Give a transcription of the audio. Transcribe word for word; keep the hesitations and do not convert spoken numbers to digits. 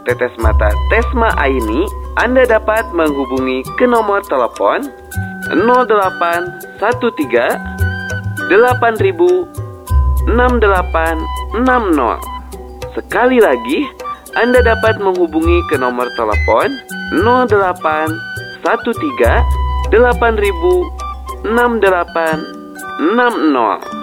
Tetes Mata Tesma Aini, Anda dapat menghubungi ke nomor telepon nol delapan satu tiga delapan ribu enam delapan enam nol. Sekali lagi, Anda dapat menghubungi ke nomor telepon nol delapan satu tiga delapan ribu enam delapan enam nol.